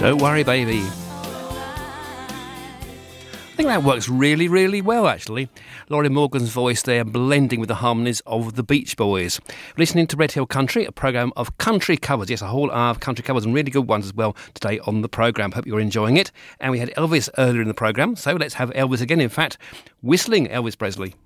Don't worry, baby. I think that works really, really well, actually. Laurie Morgan's voice there blending with the harmonies of the Beach Boys. Listening to Red Hill Country, a programme of country covers. Yes, a whole hour of country covers and really good ones as well today on the programme. Hope you're enjoying it. And we had Elvis earlier in the programme, so let's have Elvis again. In fact, whistling Elvis Presley.